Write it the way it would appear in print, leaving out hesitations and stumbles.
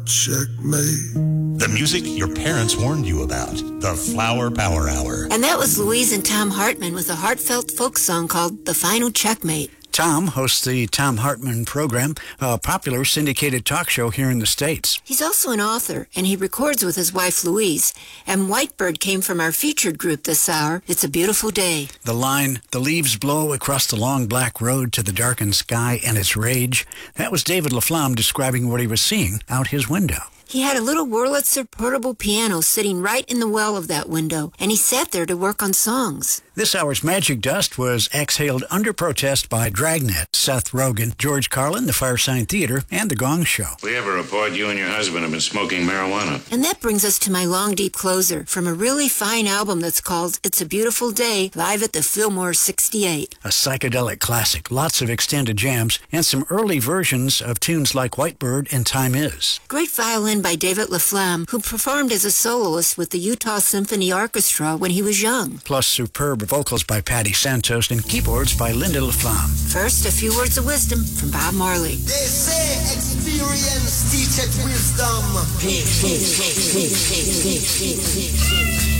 Checkmate. The music your parents warned you about. The Flower Power Hour. And that was Louise and Tom Hartman with a heartfelt folk song called The Final Checkmate. Tom hosts the Tom Hartman program, a popular syndicated talk show here in the States. He's also an author, and he records with his wife Louise. And Whitebird came from our featured group this hour. It's a beautiful day. The line, "The leaves blow across the long black road to the darkened sky and its rage," that was David LaFlamme describing what he was seeing out his window. He had a little Wurlitzer portable piano sitting right in the well of that window, and he sat there to work on songs. This hour's Magic Dust was exhaled under protest by Dragnet, Seth Rogen, George Carlin, the Firesign Theater, and The Gong Show. We have a report you and your husband have been smoking marijuana. And that brings us to my long, deep closer from a really fine album that's called It's a Beautiful Day, live at the Fillmore 68. A psychedelic classic, lots of extended jams, and some early versions of tunes like Whitebird and Time Is. Great violin by David LaFlamme, who performed as a soloist with the Utah Symphony Orchestra when he was young. Plus superb vocals by Patty Santos and keyboards by Linda LaFlamme. First, a few words of wisdom from Bob Marley. They say experience teacheth wisdom.